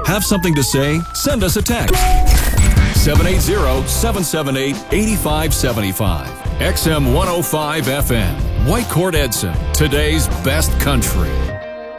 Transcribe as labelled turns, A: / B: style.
A: Have something to say? Send us a text. 780-778-8575. XM 105 FM. Whitecourt Edson. Today's best country.